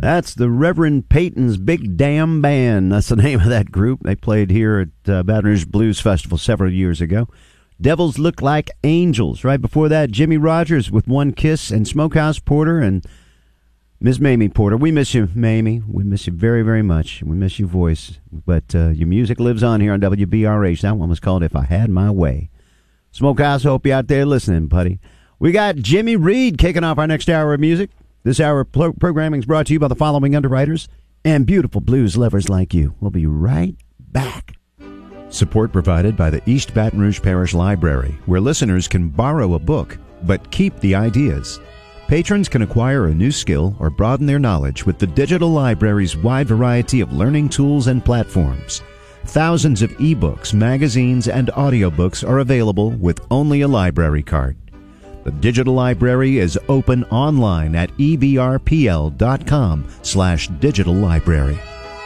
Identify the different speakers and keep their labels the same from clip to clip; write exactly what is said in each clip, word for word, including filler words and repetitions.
Speaker 1: That's the Reverend Peyton's Big Damn Band. That's the name of that group. They played here at uh, Baton Rouge Blues Festival several years ago. Devils Look Like Angels. Right before that, Jimmy Rogers with One Kiss and Smokehouse Porter and Miss Mamie Porter. We miss you, Mamie. We miss you very, very much. We miss your voice. But uh, your music lives on here on W B R H. That one was called If I Had My Way. Smokehouse, hope you out there listening, buddy. We got Jimmy Reed kicking off our next hour of music. This hour of pro- programming is brought to you by the following underwriters and beautiful blues lovers like you. We'll be right back.
Speaker 2: Support provided by the East Baton Rouge Parish Library, where listeners can borrow a book, but keep the ideas. Patrons can acquire a new skill or broaden their knowledge with the digital library's wide variety of learning tools and platforms. Thousands of ebooks, magazines, and audiobooks are available with only a library card. The digital library is open online at e b r p l dot com slash digital library.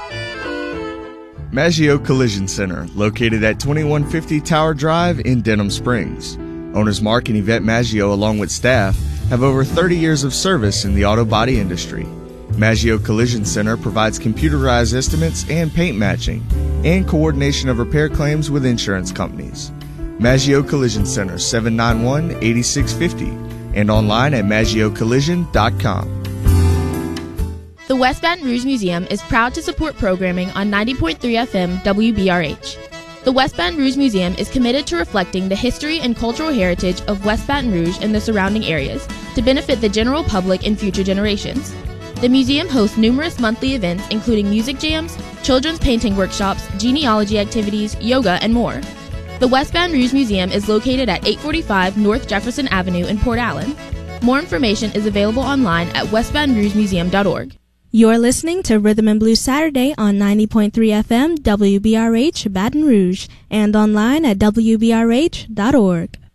Speaker 3: Maggio Collision Center, located at twenty-one fifty Tower Drive in Denham Springs. Owners Mark and Yvette Maggio, along with staff, have over thirty years of service in the auto body industry. Maggio Collision Center provides computerized estimates and paint matching, and coordination of repair claims with insurance companies. Maggio Collision Center, seven nine one, eight six five zero, and online at maggio collision dot com.
Speaker 4: The West Baton Rouge Museum is proud to support programming on ninety point three F M W B R H. The West Baton Rouge Museum is committed to reflecting the history and cultural heritage of West Baton Rouge and the surrounding areas to benefit the general public and future generations. The museum hosts numerous monthly events including music jams, children's painting workshops, genealogy activities, yoga, and more. The West Baton Rouge Museum is located at eight forty-five North Jefferson Avenue in Port Allen. More information is available online at west baton rouge museum dot org.
Speaker 5: You're listening to Rhythm and Blues Saturday on ninety point three F M W B R H Baton Rouge and online at w b r h dot org.